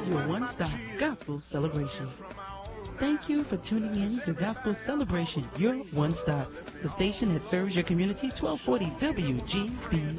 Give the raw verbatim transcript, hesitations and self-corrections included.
your one-stop gospel celebration. Thank you for tuning in to Gospel Celebration, your one-stop, the station that serves your community, twelve forty W G B